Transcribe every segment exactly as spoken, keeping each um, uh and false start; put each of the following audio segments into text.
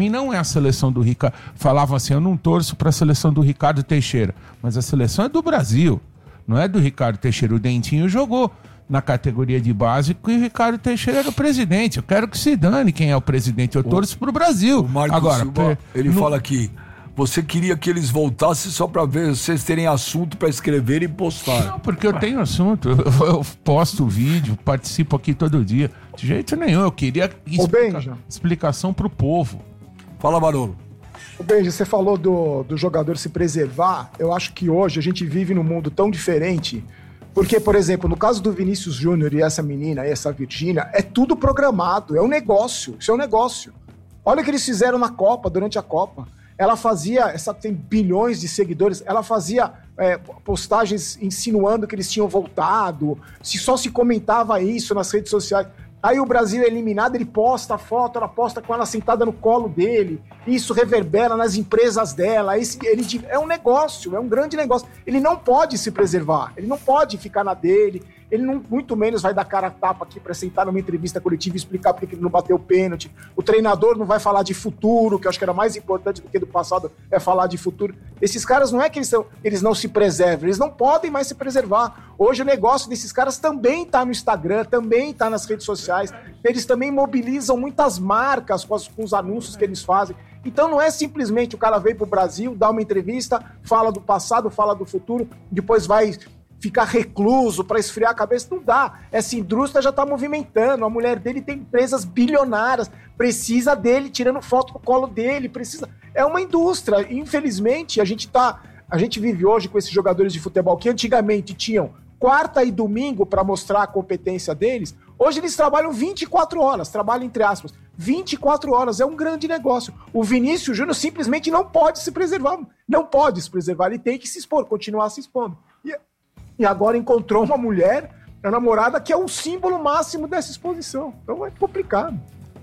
mim não é a seleção do Ricardo. Falavam assim, eu não torço para a seleção do Ricardo Teixeira, mas a seleção é do Brasil, não é do Ricardo Teixeira. O Dentinho jogou na categoria de base que o Ricardo Teixeira era o presidente. Eu quero que se dane quem é o presidente. Eu torço pro Brasil. O Marcos Agora, Silva, ele não... fala aqui, você queria que eles voltassem só para ver vocês terem assunto para escrever e postar. Não, porque eu tenho assunto. Eu, eu posto vídeo, participo aqui todo dia. De jeito nenhum. Eu queria explica... explicação pro povo. Fala, Barolo. Ô Benja, você falou do, do jogador se preservar. Eu acho que hoje a gente vive num mundo tão diferente. Porque, por exemplo, no caso do Vinícius Júnior e essa menina, essa Virgínia, é tudo programado, é um negócio, isso é um negócio. Olha o que eles fizeram na Copa, durante a Copa. Ela fazia, essa tem bilhões de seguidores, ela fazia é, postagens insinuando que eles tinham voltado, se só se comentava isso nas redes sociais. Aí o Brasil é eliminado, ele posta a foto, ela posta com ela sentada no colo dele, isso reverbera nas empresas dela, esse, ele, é um negócio, é um grande negócio. Ele não pode se preservar, ele não pode ficar na dele, ele não, muito menos vai dar cara a tapa aqui para sentar numa entrevista coletiva e explicar porque ele não bateu o pênalti. O treinador não vai falar de futuro, que eu acho que era mais importante do que do passado, é falar de futuro. Esses caras não é que eles, são, eles não se preservam, eles não podem mais se preservar. Hoje o negócio desses caras também tá no Instagram, também tá nas redes sociais, eles também mobilizam muitas marcas com, as, com os anúncios que eles fazem. Então não é simplesmente o cara veio pro Brasil, dá uma entrevista, fala do passado, fala do futuro, depois vai ficar recluso para esfriar a cabeça. Não dá. Essa indústria já está movimentando. A mulher dele tem empresas bilionárias, precisa dele, tirando foto no colo dele, precisa. É uma indústria. Infelizmente, a gente tá, a gente vive hoje com esses jogadores de futebol que antigamente tinham quarta e domingo para mostrar a competência deles. Hoje eles trabalham vinte e quatro horas, trabalham entre aspas, vinte e quatro horas, é um grande negócio. O Vinícius Júnior simplesmente não pode se preservar, não pode se preservar, ele tem que se expor, continuar se expondo. E, e agora encontrou uma mulher, a namorada, que é o símbolo máximo dessa exposição. Então é complicado.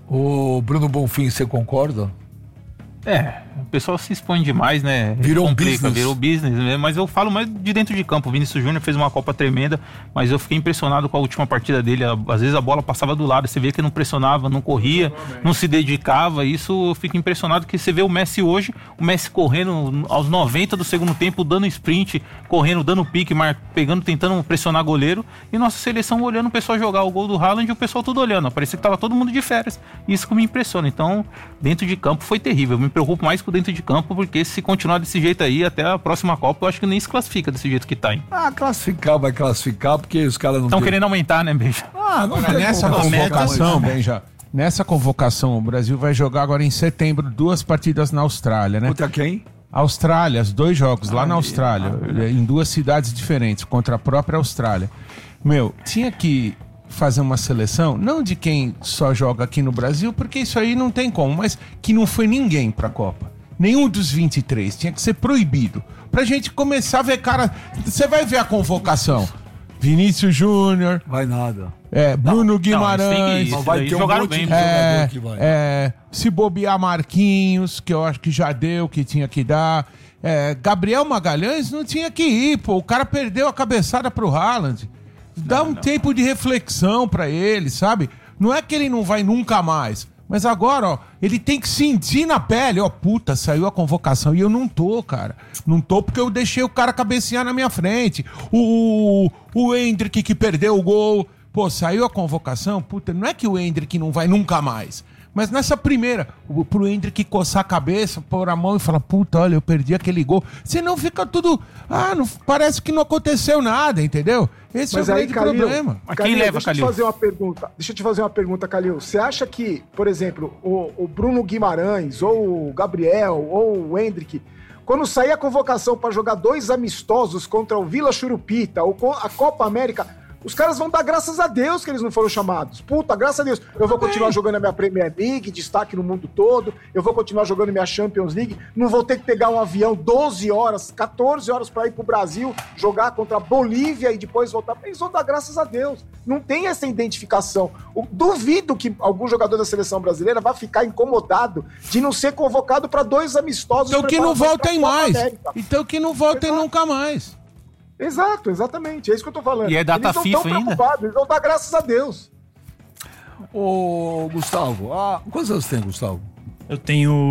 Ô Bruno Bonfim, você concorda? É, o pessoal se expõe demais, né? Virou Complica, business. Virou business, né? Mas eu falo mais de dentro de campo. O Vinícius Júnior fez uma Copa tremenda, mas eu fiquei impressionado com a última partida dele. Às vezes a bola passava do lado, você vê que não pressionava, não corria, não se dedicava. Isso eu fico impressionado, que você vê o Messi hoje, o Messi correndo aos noventa do segundo tempo, dando sprint, correndo, dando pique, mar... pegando, tentando pressionar goleiro, e nossa seleção olhando o pessoal jogar o gol do Haaland e o pessoal tudo olhando. Parecia que tava todo mundo de férias. Isso que me impressiona. Então, dentro de campo foi terrível. Eu me preocupo mais com dentro de campo, porque se continuar desse jeito aí, até a próxima Copa, eu acho que nem se classifica desse jeito que tá, hein? Ah, classificar vai classificar, porque os caras não estão tem... querendo aumentar, né, Benja? Ah, não agora, nessa convocação, Benja, nessa convocação, o Brasil vai jogar agora em setembro duas partidas na Austrália, né? Contra quem? Austrália, os dois jogos ah, lá na Austrália, ah, em duas cidades diferentes, contra a própria Austrália. Meu, tinha que fazer uma seleção, não de quem só joga aqui no Brasil, porque isso aí não tem como, mas que não foi ninguém pra Copa. Nenhum dos vinte e três, tinha que ser proibido. Pra gente começar a ver cara... Você vai ver a convocação. Vinícius Júnior. Vai nada. É, Bruno não, Guimarães. Não, vai ter um jogaram monte bem. de é, que vai. É, se bobear Marquinhos, que eu acho que já deu, que tinha que dar. É, Gabriel Magalhães não tinha que ir, pô. O cara perdeu a cabeçada pro Haaland. Dá não, um não. tempo de reflexão pra ele, sabe? Não é que ele não vai nunca mais. Mas agora, ó, ele tem que sentir na pele, ó, puta, saiu a convocação e eu não tô, cara. Não tô porque eu deixei o cara cabecear na minha frente. O, o, o Endrick que perdeu o gol, pô, saiu a convocação, puta, não é que o Endrick não vai nunca mais. Mas nessa primeira, pro Endrick coçar a cabeça, pôr a mão e falar, puta, olha, eu perdi aquele gol. Senão fica tudo, ah, não, parece que não aconteceu nada, entendeu? Esse Mas é o aí, grande Calil, problema. Mas Calil, quem leva, deixa Calil? eu te fazer uma pergunta. Deixa eu te fazer uma pergunta, Calil. Você acha que, por exemplo, o, o Bruno Guimarães, ou o Gabriel, ou o Endrick, quando sair a convocação para jogar dois amistosos contra o Vila Churupita, ou a Copa América, os caras vão dar graças a Deus que eles não foram chamados. Puta, graças a Deus. Eu vou continuar jogando a minha Premier League, destaque no mundo todo. Eu vou continuar jogando minha Champions League. Não vou ter que pegar um avião doze horas, catorze horas pra ir pro Brasil, jogar contra a Bolívia e depois voltar. Eles vão dar graças a Deus. Não tem essa identificação. Eu duvido que algum jogador da seleção brasileira vá ficar incomodado de não ser convocado para dois amistosos. Então que não voltem mais. Então que não voltem nunca mais. Exato, exatamente. É isso que eu tô falando. E é data eles não FIFA tão ainda? preocupados, eles vão dar graças a Deus. Ô, Gustavo, ah, quantos anos tem, Gustavo? Eu tenho